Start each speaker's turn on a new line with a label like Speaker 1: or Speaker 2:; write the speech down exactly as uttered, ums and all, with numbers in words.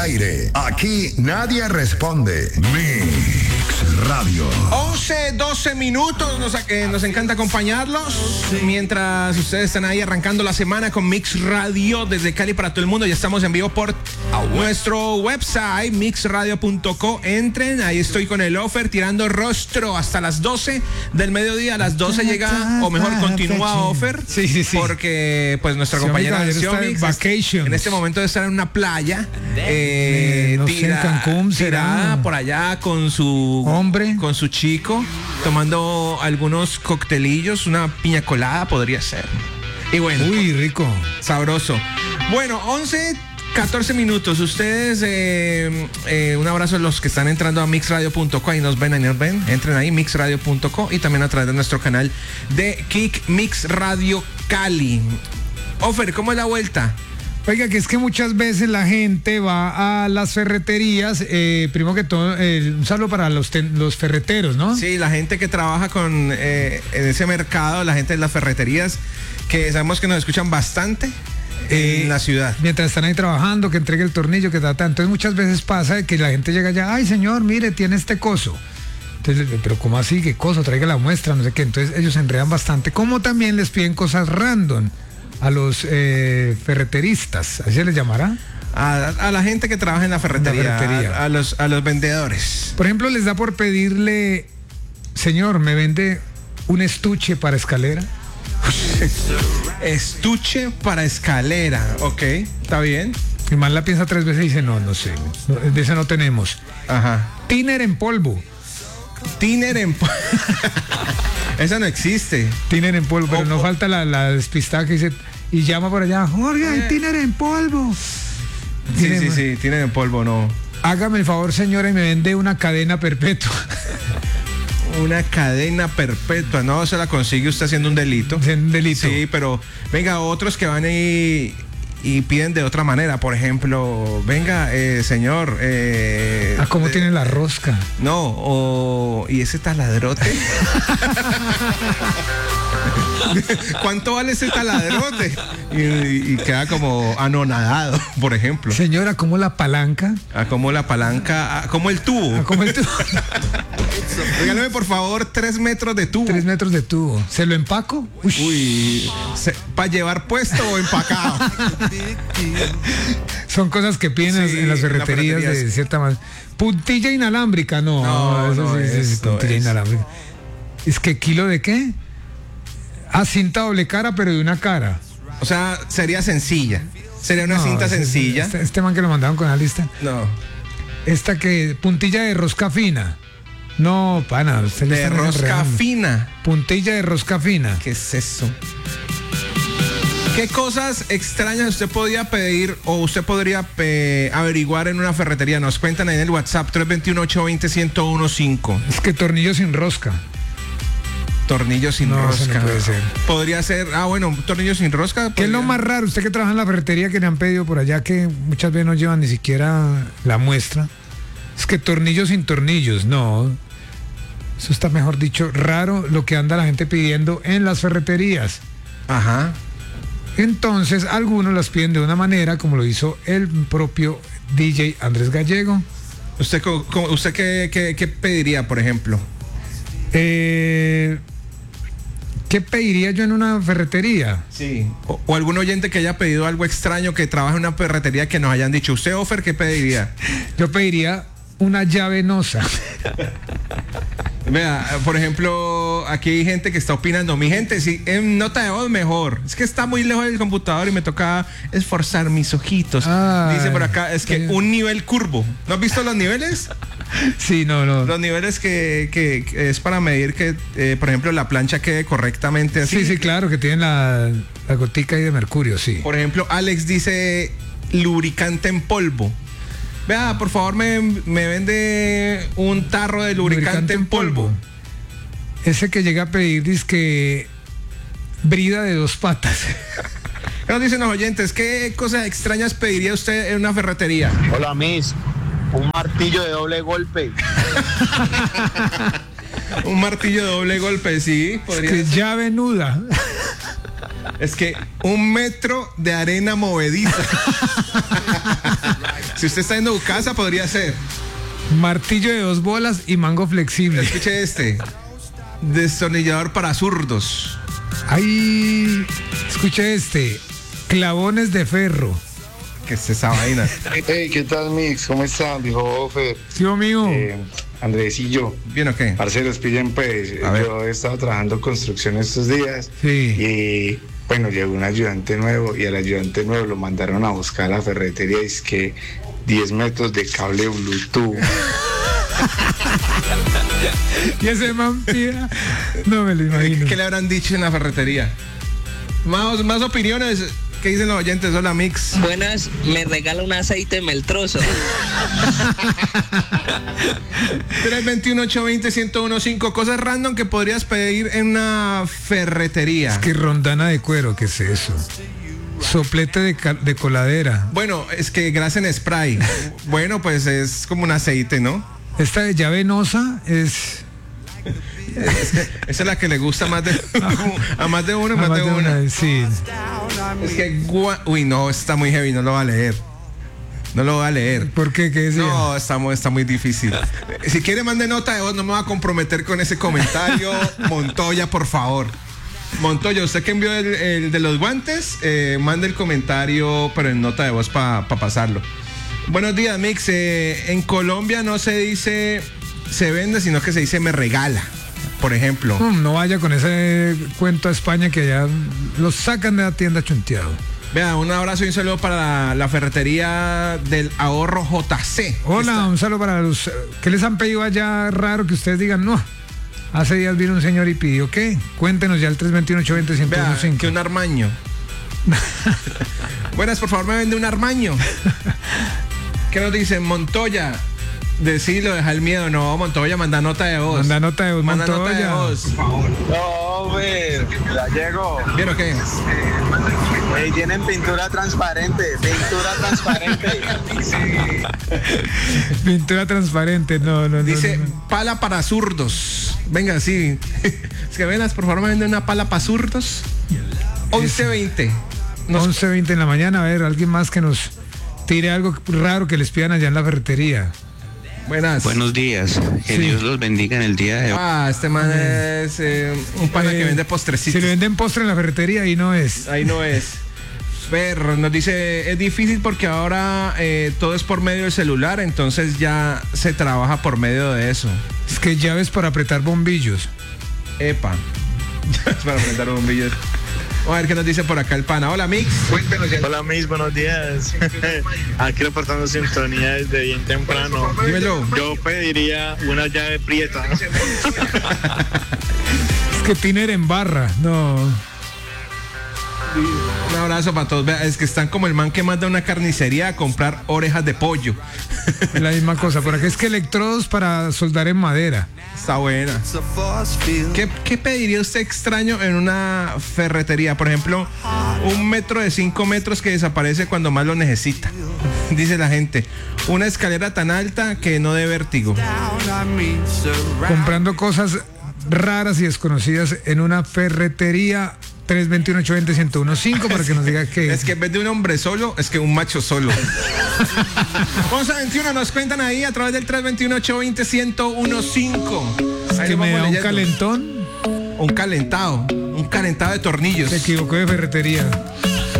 Speaker 1: aire. Aquí nadie responde. Mix Radio.
Speaker 2: once, doce minutos. Nos, eh, nos encanta acompañarlos. Mientras ustedes están ahí arrancando la semana con Mix Radio desde Cali para todo el mundo. Ya estamos en vivo por nuestro website, mix radio punto co. Entren, ahí estoy con el offer tirando rostro hasta las doce del mediodía. A las doce llega, o mejor continúa offer.
Speaker 3: Sí, sí, sí.
Speaker 2: Porque pues nuestra sí, compañera de Xiomix en este momento de estar en una playa eh,
Speaker 3: no
Speaker 2: tira,
Speaker 3: sé, en Cancún
Speaker 2: tirada por allá con su
Speaker 3: hombre,
Speaker 2: con su chico, tomando algunos coctelillos, una piña colada podría ser. Y bueno,
Speaker 3: uy, rico,
Speaker 2: sabroso. Bueno, once, catorce minutos. Ustedes, eh, eh, un abrazo a los que están entrando a mix radio punto co. Ahí nos ven, ahí nos ven. Entren ahí, mix radio punto co, y también a través de nuestro canal de Kick Mix Radio Cali. Offer, ¿cómo es la vuelta?
Speaker 3: Oiga, que es que muchas veces la gente va a las ferreterías, eh, primero que todo, eh, un saludo para los, ten, los ferreteros, ¿no?
Speaker 2: Sí, la gente que trabaja con eh, en ese mercado, la gente de las ferreterías, que sabemos que nos escuchan bastante en eh, la ciudad.
Speaker 3: Mientras están ahí trabajando, que entregue el tornillo, que trata. Entonces muchas veces pasa que la gente llega allá, ay señor, mire, tiene este coso. Entonces, pero ¿cómo así? ¿Qué coso? Traiga la muestra, no sé qué. Entonces ellos se enredan bastante, como también les piden cosas random a los eh, ferreteristas, ¿así se les llamará?
Speaker 2: A, a la gente que trabaja en la ferretería,
Speaker 3: la ferretería.
Speaker 2: A, a, los, a los vendedores.
Speaker 3: Por ejemplo, les da por pedirle, señor, ¿me vende un estuche para escalera?
Speaker 2: Estuche para escalera, ok, está bien.
Speaker 3: El man la piensa tres veces y dice, no, no sé, no, de ese no tenemos.
Speaker 2: Ajá.
Speaker 3: Tiner en polvo.
Speaker 2: Tiner en polvo. Esa no existe.
Speaker 3: Tiner en polvo, pero
Speaker 2: oh,
Speaker 3: no
Speaker 2: oh.
Speaker 3: falta la, la despistada que dice, y llama por allá, Jorge, hay tiner en polvo.
Speaker 2: Sí, sí, sí, tiner en polvo, no.
Speaker 3: Hágame el favor, señora, y me vende una cadena perpetua.
Speaker 2: Una cadena perpetua, no, se la consigue usted haciendo un delito.
Speaker 3: Un delito.
Speaker 2: Sí, pero venga, otros que van y, y piden de otra manera. Por ejemplo, venga, eh, señor. Eh,
Speaker 3: ¿A cómo
Speaker 2: eh,
Speaker 3: tiene la rosca?
Speaker 2: No, o. ¿Y ese taladrote? ¿Cuánto vale ese taladrote? Y, y queda como anonadado, por ejemplo.
Speaker 3: Señora, ¿cómo la palanca?
Speaker 2: ¿A cómo la palanca? ¿A cómo el tubo?
Speaker 3: ¿A cómo el tubo?
Speaker 2: Regálame por favor tres metros de tubo.
Speaker 3: Tres metros de tubo. ¿Se lo empaco?
Speaker 2: Uy, Uy ¿para llevar puesto o empacado?
Speaker 3: Son cosas que piden sí, en las ferreterías, en ferreterías de cierta manera. Puntilla inalámbrica, no.
Speaker 2: No,
Speaker 3: eso
Speaker 2: no
Speaker 3: sí,
Speaker 2: es,
Speaker 3: sí, puntilla
Speaker 2: es.
Speaker 3: inalámbrica. ¿Es que kilo de qué? Ah, cinta doble cara, pero de una cara.
Speaker 2: O sea, sería sencilla. Sería una no, cinta ese, sencilla.
Speaker 3: Este, este man que lo mandaron con la lista.
Speaker 2: No.
Speaker 3: Esta que, puntilla de rosca fina. No, pana. Usted
Speaker 2: de rosca enredando. Fina.
Speaker 3: Puntilla de rosca fina.
Speaker 2: ¿Qué es eso? ¿Qué cosas extrañas usted podría pedir o usted podría eh, averiguar en una ferretería? Nos cuentan en el WhatsApp tres dos uno, ocho dos cero, uno cero uno cinco.
Speaker 3: Es que tornillo sin rosca.
Speaker 2: Tornillo sin
Speaker 3: no,
Speaker 2: rosca.
Speaker 3: No puede ser.
Speaker 2: Podría ser, ah, bueno, tornillo sin rosca.
Speaker 3: ¿Qué es lo más raro? Usted que trabaja en la ferretería, que le han pedido por allá, que muchas veces no llevan ni siquiera la muestra. Es que tornillos sin tornillos, no. Eso está, mejor dicho, raro lo que anda la gente pidiendo en las ferreterías.
Speaker 2: Ajá.
Speaker 3: Entonces, algunos las piden de una manera, como lo hizo el propio D J Andrés Gallego.
Speaker 2: ¿Usted, usted qué, qué, qué pediría, por ejemplo?
Speaker 3: Eh... ¿Qué pediría yo en una ferretería?
Speaker 2: Sí. O, o algún oyente que haya pedido algo extraño, que trabaja en una ferretería, que nos hayan dicho, ¿usted, Offer, qué pediría?
Speaker 3: Yo pediría una llave nosa.
Speaker 2: Vea, por ejemplo, aquí hay gente que está opinando. Mi gente, si en nota de voz mejor. Es que está muy lejos del computador y me toca esforzar mis ojitos. Ay, dice por acá, es que un nivel curvo. ¿No has visto los niveles?
Speaker 3: Sí, no, no.
Speaker 2: Los niveles que, que, que es para medir que, eh, por ejemplo, la plancha quede correctamente así.
Speaker 3: Sí, sí, claro, que tienen la, la gotica ahí de mercurio, sí.
Speaker 2: Por ejemplo, Alex dice lubricante en polvo. Vea, por favor, me, me vende un tarro de lubricante, lubricante en polvo. polvo.
Speaker 3: Ese que llega a pedir, dice que brida de dos patas.
Speaker 2: Nos dicen los oyentes, ¿qué cosas extrañas pediría usted en una ferretería?
Speaker 4: Hola, Miss. Un martillo de doble golpe.
Speaker 2: Un martillo de doble golpe, sí.
Speaker 3: Podría es que ser. Llave nuda.
Speaker 2: Es que un metro de arena movediza. Si usted está yendo a casa, podría ser.
Speaker 3: Martillo de dos bolas y mango flexible.
Speaker 2: Escuche este. Destornillador para zurdos.
Speaker 3: Ay, escucha este. Clavones de ferro.
Speaker 2: ¿Qué es esa vaina?
Speaker 5: Hey, ¿qué tal, Mix? ¿Cómo están? Dijo Ofer.
Speaker 3: Sí, amigo.
Speaker 5: Eh, Andrés y yo.
Speaker 2: ¿Bien o qué?
Speaker 5: Parceros, pillen pues.
Speaker 2: A ver.
Speaker 5: Yo he estado trabajando construcción estos días.
Speaker 3: Sí.
Speaker 5: Y bueno, llegó un ayudante nuevo y al ayudante nuevo lo mandaron a buscar a la ferretería y es que diez metros de cable Bluetooth.
Speaker 3: Y ese man pida. No me lo imagino.
Speaker 2: ¿Qué le habrán dicho en la ferretería? Más, más opiniones. ¿Qué dicen los oyentes? Hola, Mix.
Speaker 6: Buenas, me regala un aceite meltroso.
Speaker 2: tres dos uno, ocho dos cero, uno uno cinco. Cosas random que podrías pedir en una ferretería.
Speaker 3: Es que rondana de cuero, ¿qué es eso? Soplete de, ca- de coladera.
Speaker 2: Bueno, es que grasa en spray. Bueno, pues es como un aceite, ¿no?
Speaker 3: Esta de llave venosa es...
Speaker 2: Esa es la que le gusta más de, a más de uno,
Speaker 3: a
Speaker 2: más,
Speaker 3: más
Speaker 2: de,
Speaker 3: de
Speaker 2: una.
Speaker 3: una, sí.
Speaker 2: Es que, gua- uy, no, está muy heavy, no lo va a leer. No lo va a leer.
Speaker 3: ¿Por qué? ¿Qué decía?
Speaker 2: No, está muy, está muy difícil. Si quiere, mande nota de voz, no me va a comprometer con ese comentario. Montoya, por favor. Montoya, usted que envió el, el de los guantes, eh, mande el comentario, pero en nota de voz para pa pasarlo. Buenos días, Mix. Eh, en Colombia no se dice se vende, sino que se dice me regala, por ejemplo.
Speaker 3: Mm, no vaya con ese cuento a España que ya los sacan de la tienda chunteado.
Speaker 2: Vea, un abrazo y un saludo para la, la ferretería del ahorro J C.
Speaker 3: Hola,
Speaker 2: Está-
Speaker 3: un saludo para los... ¿Qué les han pedido allá raro que ustedes digan? No, hace días vino un señor y pidió ¿qué? Cuéntenos ya el tres dos uno, ocho dos cero, uno uno
Speaker 2: Vea,
Speaker 3: cinco.
Speaker 2: que un armaño. Buenas, por favor, me vende un armaño. ¿Qué nos dicen? Montoya. Decilo, deja el miedo. No, Montoya, manda nota de voz.
Speaker 3: Manda nota de voz,
Speaker 2: Manda nota de
Speaker 3: Montoya.
Speaker 2: voz.
Speaker 4: No, Ofer, ya llegó.
Speaker 2: ¿Bien o qué?
Speaker 4: Ey, tienen pintura transparente, pintura transparente.
Speaker 3: Pintura transparente, no, no, no.
Speaker 2: Dice
Speaker 3: no, no.
Speaker 2: pala para zurdos. Venga, sí. Es que venas, por favor, me vende una pala para zurdos. once veinte. Nos-
Speaker 3: once veinte en la mañana, a ver, alguien más que nos tire algo raro que les pidan allá en la ferretería.
Speaker 2: Buenas.
Speaker 7: Buenos días, que
Speaker 3: Sí.
Speaker 7: Dios los bendiga en el día de hoy.
Speaker 2: Ah, este man es eh, un pana
Speaker 3: Eh,
Speaker 2: que vende
Speaker 3: Si
Speaker 2: postrecitos.
Speaker 3: le venden postre en la ferretería, ahí no es.
Speaker 2: Ahí no es. Fer nos dice, es difícil porque ahora eh, todo es por medio del celular, entonces ya se trabaja por medio de eso.
Speaker 3: Es que llaves para apretar bombillos.
Speaker 2: Epa. Para apretar bombillos. Vamos a ver qué nos dice por acá el pana. Hola, Mix.
Speaker 8: Hola, Miss, buenos días. Aquí reportando sintonía desde bien temprano.
Speaker 2: Dímelo.
Speaker 8: Yo pediría una llave prieta.
Speaker 3: Es que Tiner en barra, no.
Speaker 2: Un abrazo para todos. Vea, es que están como el man que manda a una carnicería a comprar orejas de pollo.
Speaker 3: La misma cosa. Por acá es que electrodos para soldar en madera.
Speaker 2: Está buena. ¿Qué, ¿Qué pediría usted extraño en una ferretería? Por ejemplo, un metro de cinco metros que desaparece cuando más lo necesita. Dice la gente. Una escalera tan alta que no dé vértigo.
Speaker 3: Comprando cosas raras y desconocidas en una ferretería. tres dos uno, ocho dos cero, uno uno cinco para que nos diga que
Speaker 2: Es que en vez de un hombre solo, es que un macho solo. once veintiuno nos cuentan ahí a través del tres dos uno, ocho dos cero, uno uno cinco.
Speaker 3: es
Speaker 2: Ahí
Speaker 3: que me
Speaker 2: vamos
Speaker 3: da un
Speaker 2: leyendo.
Speaker 3: calentón.
Speaker 2: Un calentado. Un calentado de tornillos.
Speaker 3: Se equivocó de ferretería.